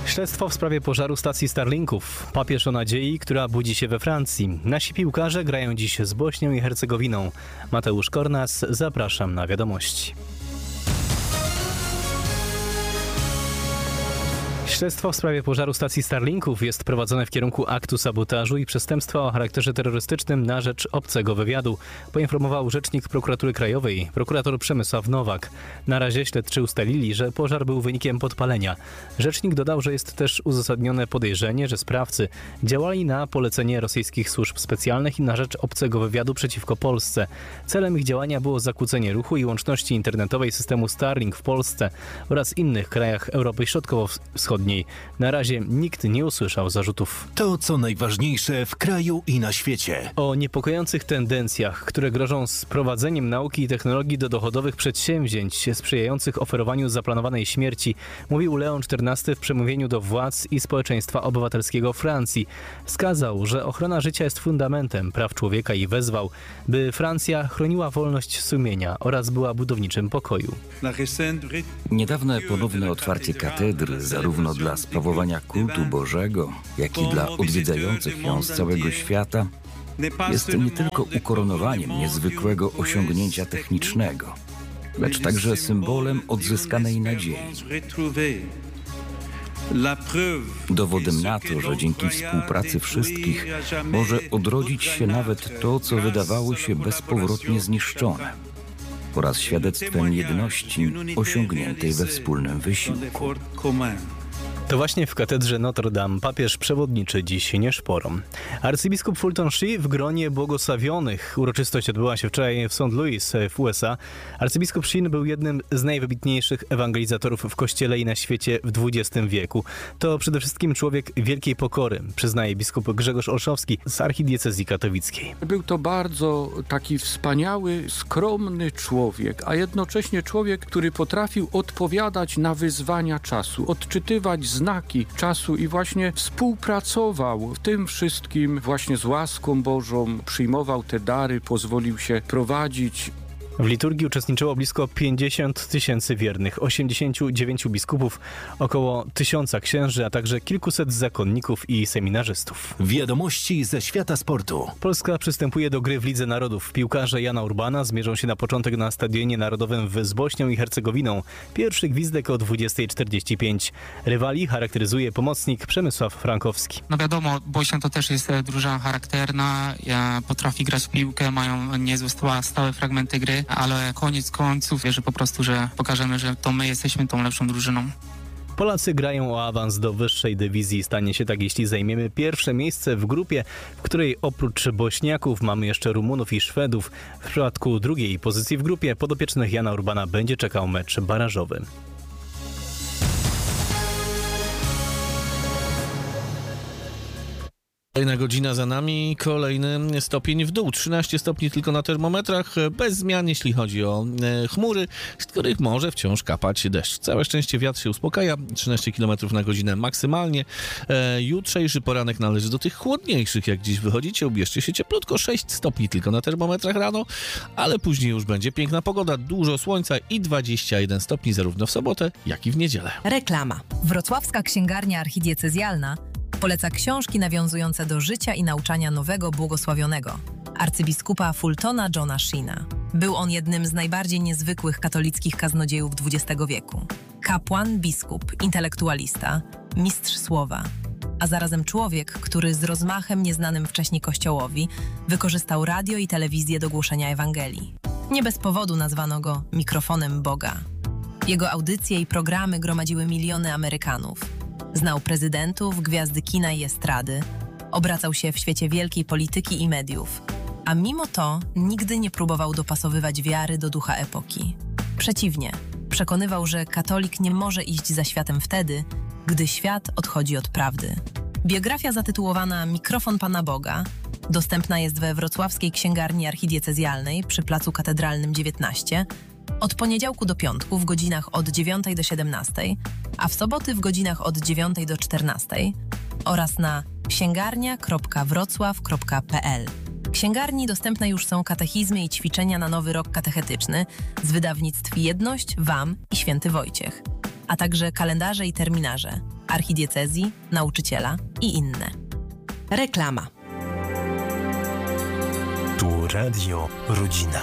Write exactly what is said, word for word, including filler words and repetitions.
Śledztwo w sprawie pożaru stacji Starlinków. Papież o nadziei, która budzi się we Francji. Nasi piłkarze grają dziś z Bośnią i Hercegowiną. Mateusz Kornas, zapraszam na wiadomości. Śledztwo w sprawie pożaru stacji Starlinków jest prowadzone w kierunku aktu sabotażu i przestępstwa o charakterze terrorystycznym na rzecz obcego wywiadu, poinformował rzecznik Prokuratury Krajowej, prokurator Przemysław Nowak. Na razie śledczy ustalili, że pożar był wynikiem podpalenia. Rzecznik dodał, że jest też uzasadnione podejrzenie, że sprawcy działali na polecenie rosyjskich służb specjalnych i na rzecz obcego wywiadu przeciwko Polsce. Celem ich działania było zakłócenie ruchu i łączności internetowej systemu Starlink w Polsce oraz innych krajach Europy Środkowo-Wschodniej. Na razie nikt nie usłyszał zarzutów. To, co najważniejsze w kraju i na świecie. O niepokojących tendencjach, które grożą sprowadzeniem nauki i technologii do dochodowych przedsięwzięć sprzyjających oferowaniu zaplanowanej śmierci, mówił Leon czternasty w przemówieniu do władz i społeczeństwa obywatelskiego Francji. Wskazał, że ochrona życia jest fundamentem praw człowieka i wezwał, by Francja chroniła wolność sumienia oraz była budowniczym pokoju. Niedawne ponowne otwarcie katedry, zarówno dla sprawowania kultu Bożego, jak i dla odwiedzających ją z całego świata, jest nie tylko ukoronowaniem niezwykłego osiągnięcia technicznego, lecz także symbolem odzyskanej nadziei. Dowodem na to, że dzięki współpracy wszystkich może odrodzić się nawet to, co wydawało się bezpowrotnie zniszczone, oraz świadectwem jedności osiągniętej we wspólnym wysiłku. To właśnie w katedrze Notre Dame papież przewodniczy dziś nieszporą. Arcybiskup Fulton Sheen w gronie błogosławionych. Uroczystość odbyła się wczoraj w Saint Louis w U S A. Arcybiskup Sheen był jednym z najwybitniejszych ewangelizatorów w Kościele i na świecie w dwudziestym wieku. To przede wszystkim człowiek wielkiej pokory, przyznaje biskup Grzegorz Olszowski z archidiecezji katowickiej. Był to bardzo taki wspaniały, skromny człowiek, a jednocześnie człowiek, który potrafił odpowiadać na wyzwania czasu, odczytywać znaki czasu i właśnie współpracował w tym wszystkim właśnie z łaską Bożą, przyjmował te dary, pozwolił się prowadzić. W liturgii uczestniczyło blisko pięćdziesiąt tysięcy wiernych, osiemdziesięciu dziewięciu biskupów, około tysiąca księży, a także kilkuset zakonników i seminarzystów. Wiadomości ze świata sportu. Polska przystępuje do gry w Lidze Narodów. Piłkarze Jana Urbana zmierzą się na początek na Stadionie Narodowym w z Bośnią i Hercegowiną. Pierwszy gwizdek o dwudziestej czterdzieści pięć. Rywali charakteryzuje pomocnik Przemysław Frankowski. No wiadomo, Bośnia to też jest drużyna charakterna, potrafi grać w piłkę, mają niezłe stałe fragmenty gry, ale koniec końców wierzę po prostu, że pokażemy, że to my jesteśmy tą lepszą drużyną. Polacy grają o awans do wyższej dywizji. Stanie się tak, jeśli zajmiemy pierwsze miejsce w grupie, w której oprócz Bośniaków mamy jeszcze Rumunów i Szwedów. W przypadku drugiej pozycji w grupie podopiecznych Jana Urbana będzie czekał mecz barażowy. Kolejna godzina za nami, kolejny stopień w dół, trzynaście stopni tylko na termometrach, bez zmian jeśli chodzi o e, chmury, z których może wciąż kapać deszcz. Całe szczęście wiatr się uspokaja, trzynaście kilometrów na godzinę maksymalnie. E, jutrzejszy poranek należy do tych chłodniejszych, jak dziś wychodzicie, ubierzcie się cieplutko, sześć stopni tylko na termometrach rano, ale później już będzie piękna pogoda, dużo słońca i dwadzieścia jeden stopni zarówno w sobotę, jak i w niedzielę. Reklama. Wrocławska Księgarnia Archidiecezjalna poleca książki nawiązujące do życia i nauczania nowego błogosławionego, arcybiskupa Fultona Johna Sheena. Był on jednym z najbardziej niezwykłych katolickich kaznodziejów dwudziestego wieku. Kapłan, biskup, intelektualista, mistrz słowa, a zarazem człowiek, który z rozmachem nieznanym wcześniej Kościołowi wykorzystał radio i telewizję do głoszenia Ewangelii. Nie bez powodu nazwano go mikrofonem Boga. Jego audycje i programy gromadziły miliony Amerykanów. Znał prezydentów, gwiazdy kina i estrady, obracał się w świecie wielkiej polityki i mediów, a mimo to nigdy nie próbował dopasowywać wiary do ducha epoki. Przeciwnie, przekonywał, że katolik nie może iść za światem wtedy, gdy świat odchodzi od prawdy. Biografia zatytułowana Mikrofon Pana Boga dostępna jest we Wrocławskiej Księgarni Archidiecezjalnej przy Placu Katedralnym dziewiętnaście od poniedziałku do piątku w godzinach od dziewiątej do siedemnastej, a w soboty w godzinach od dziewiątej do czternastej oraz na księgarnia kropka wrocław kropka p l. W księgarni dostępne już są katechizmy i ćwiczenia na nowy rok katechetyczny z wydawnictw Jedność, W A M i Święty Wojciech. a także kalendarze i terminarze, archidiecezji, nauczyciela i inne. Reklama. Tu Radio Rodzina.